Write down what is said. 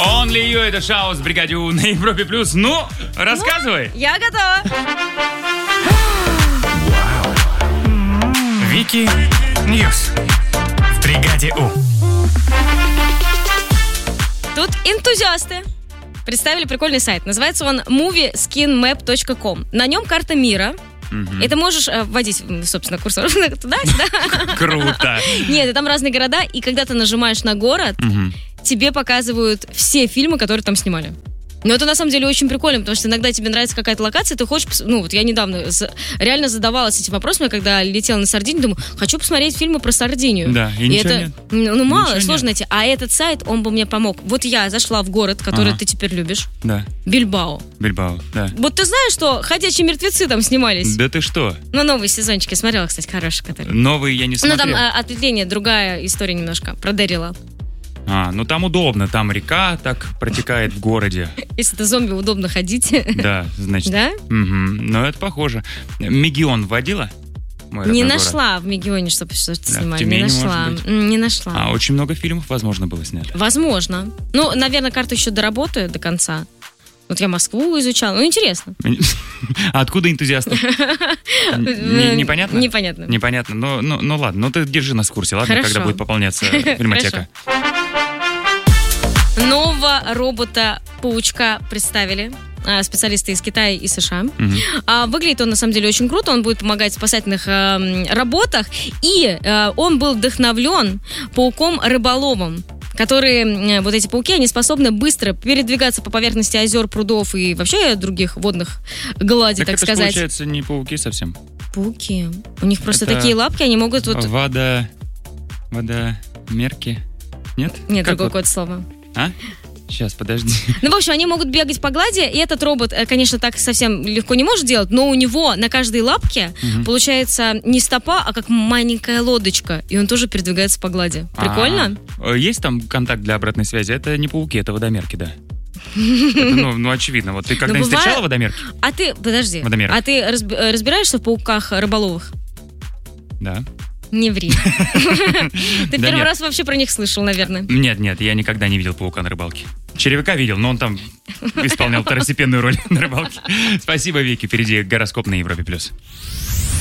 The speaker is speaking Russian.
Only You, это Шаус в бригаде У на Европе Плюс. Ну, рассказывай. Я готова. Вики Ньюс в бригаде У. Тут энтузиасты представили прикольный сайт. Называется он movieskinmap.com. На нем карта мира. И ты можешь вводить, собственно, курсор туда-сюда. Круто. Нет, и там разные города, и когда ты нажимаешь на город, тебе показывают все фильмы, которые там снимали. Но это на самом деле очень прикольно, потому что иногда тебе нравится какая-то локация, ты хочешь... Ну, вот я недавно реально задавалась этим вопросом, когда летела на Сардинию, думаю, хочу посмотреть фильмы про Сардинию. Да, и ничего нет. Ну, мало, Ничего сложно нет. найти. А этот сайт, он бы мне помог. Вот я зашла в город, который ты теперь любишь. Да, Бильбао. Бильбао, да. Вот ты знаешь, что «Ходячие мертвецы» там снимались? Да ты что? Ну, новые сезончики. Смотрела, кстати, хороший который. Новые я не Ну, смотрел. там ответвление, другая история немножко. Про Дэрила. Ну там удобно, там река так протекает в городе. Если ты зомби, удобно ходить. Да, значит. Да? Ну, это похоже. Мегион вводила? Мой Не родной нашла в Мегионе, чтобы что-то Да, в снимали. Тюмени, Не нашла. может быть. Не нашла. город. Очень много фильмов, возможно, было снято. Возможно. Ну, наверное, карту еще доработаю до конца. Вот я Москву изучала. Ну, интересно. А откуда энтузиасты? Непонятно? Непонятно. Непонятно. Ну ладно, ну ты держи нас в курсе, ладно, Хорошо. когда будет пополняться фильмотека. Нового робота-паучка представили специалисты из Китая и США. Выглядит он, на самом деле, очень круто. Он будет помогать в спасательных работах. И он был вдохновлен пауком-рыболовом, которые, вот эти пауки, они способны быстро передвигаться по поверхности озер, прудов и вообще других водных гладий, так это ж, сказать. получается, не пауки совсем. Пауки. У них просто Это такие лапки, они могут вот... Водомерки? Нет? Нет, Как другое вот? какое-то слово. Сейчас, подожди. Ну, в общем, они могут бегать по глади, и этот робот, конечно, так совсем легко не может делать, но у него на каждой лапке получается не стопа, а как маленькая лодочка, и он тоже передвигается по глади. Прикольно? Есть там контакт для обратной связи? Это не пауки, это водомерки, да. Это, ну, очевидно. Вот ты когда-нибудь бывает- встречала водомерки? А ты, подожди, Водомеры. а ты разбираешься в пауках рыболовых? Да. Не ври. Ты Да первый нет. раз вообще про них слышал, наверное. Нет, я никогда не видел паука на рыбалке. Червяка видел, но он там исполнял второстепенную роль на рыбалке. Спасибо, Вики. Впереди гороскоп на Европе+.